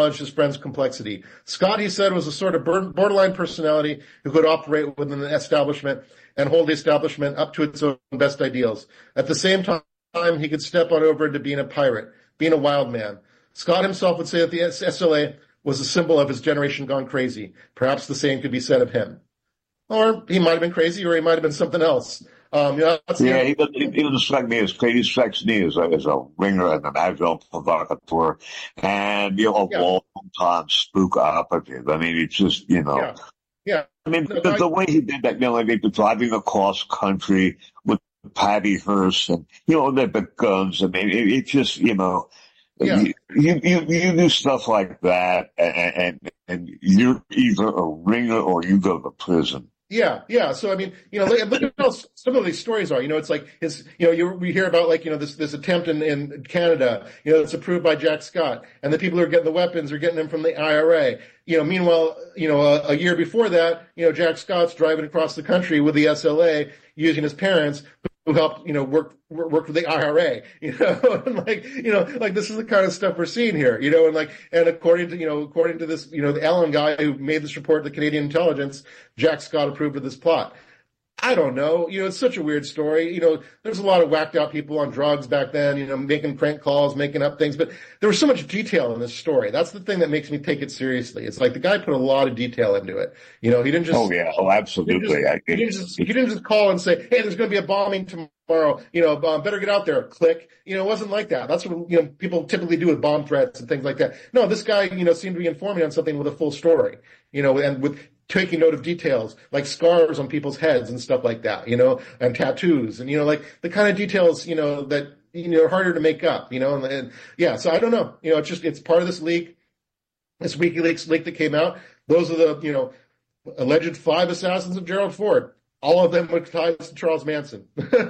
acknowledged his friend's complexity. Scott, he said, was a sort of borderline personality who could operate within the establishment and hold the establishment up to its own best ideals. At the same time, he could step on over into being a pirate, being a wild man. Scott himself would say that the SLA was a symbol of his generation gone crazy. Perhaps the same could be said of him. Or he might have been crazy, or he might have been something else. He doesn't strike me as crazy. He strikes me as a ringer and an agile provocateur, and a long-time spook operative. I mean, it's just, Yeah. I mean, the way he did that, like driving across country with Patty Hearst and, the guns. I mean, it just, you do stuff like that and you're either a ringer or you go to prison. Yeah. So, I mean, look at how some of these stories are. It's like we hear about this attempt in Canada, that's approved by Jack Scott, and the people who are getting the weapons are getting them from the IRA. Meanwhile, a year before that, Jack Scott's driving across the country with the SLA using his parents who helped, work for the IRA, and this is the kind of stuff we're seeing here, and according to this, the Allen guy who made this report to Canadian intelligence, Jack Scott approved of this plot. I don't know. It's such a weird story. There's a lot of whacked out people on drugs back then, making prank calls, making up things, but there was so much detail in this story. That's the thing that makes me take it seriously. It's like the guy put a lot of detail into it. He didn't just. Oh, yeah. Oh, absolutely. He didn't just call and say, hey, there's going to be a bombing tomorrow. Better get out there. Click. It wasn't like that. That's what, people typically do with bomb threats and things like that. No, this guy, seemed to be informing on something with a full story, and with taking note of details like scars on people's heads and stuff like that, and tattoos and, the kind of details, that, are harder to make up, so I don't know, it's part of this leak, this WikiLeaks leak that came out. Those are the, alleged 5 assassins of Gerald Ford. All of them were tied to Charles Manson.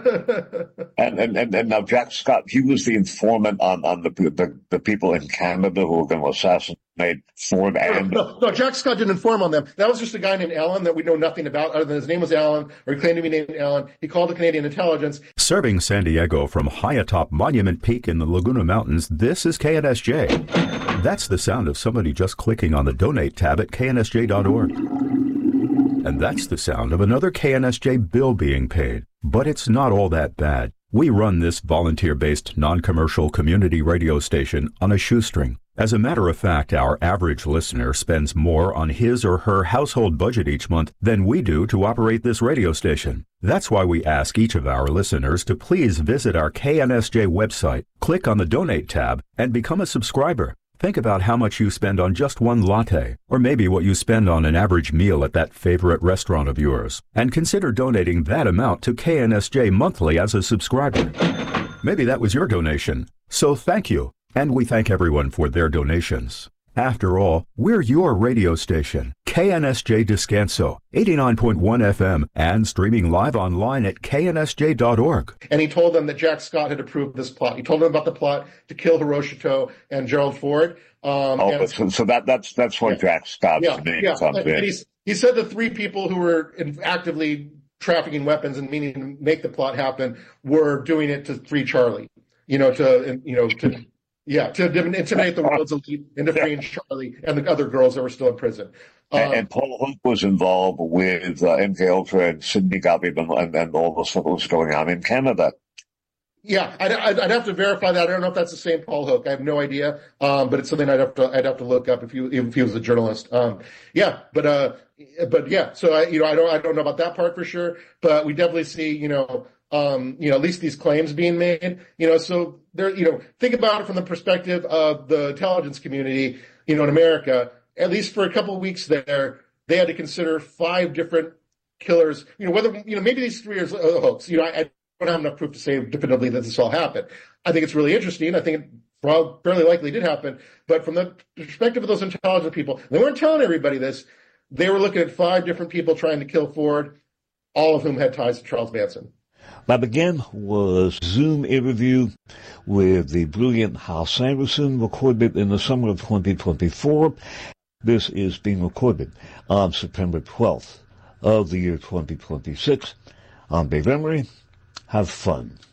and now Jack Scott, he was the informant on the people in Canada who were going to assassinate Ford. No, Jack Scott didn't inform on them. That was just a guy named Allen that we know nothing about, other than his name was Allen, or he claimed to be named Allen. He called the Canadian intelligence. Serving San Diego from high atop Monument Peak in the Laguna Mountains, this is KNSJ. That's the sound of somebody just clicking on the donate tab at knsj.org. And that's the sound of another KNSJ bill being paid. But it's not all that bad. We run this volunteer-based, non-commercial community radio station on a shoestring. As a matter of fact, our average listener spends more on his or her household budget each month than we do to operate this radio station. That's why we ask each of our listeners to please visit our KNSJ website, click on the Donate tab, and become a subscriber. Think about how much you spend on just one latte, or maybe what you spend on an average meal at that favorite restaurant of yours, and consider donating that amount to KNSJ monthly as a subscriber. Maybe that was your donation. So thank you, and we thank everyone for their donations. After all, we're your radio station, KNSJ Descanso, 89.1 FM, and streaming live online at knsj.org. And he told them that Jack Scott had approved this plot. He told them about the plot to kill Hiroshito and Gerald Ford. That's what Jack Scott's name comes in. And he said the 3 people who were actively trafficking weapons and meaning to make the plot happen were doing it to free Charlie, to intimidate the world's elite into freeing Charlie and the other girls that were still in prison. And Paul Hook was involved with MK Ultra and Sidney Gottlieb and all the stuff that was going on in Canada. Yeah, I'd have to verify that. I don't know if that's the same Paul Hook. I have no idea. But it's something I'd have to look up if he was a journalist. So I don't know about that part for sure. But we definitely see at least these claims being made, so there, think about it from the perspective of the intelligence community, in America, at least for a couple of weeks there, they had to consider 5 different killers, whether, maybe these 3 are a hoax. I don't have enough proof to say definitively that this all happened. I think it's really interesting. I think it fairly likely did happen, but from the perspective of those intelligence people, they weren't telling everybody this. They were looking at 5 different people trying to kill Ford, all of whom had ties to Charles Manson. That again was a Zoom interview with the brilliant Hal Sanderson, recorded in the summer of 2024. This is being recorded on September 12th of the year 2026. I'm Dave Emery. Have fun.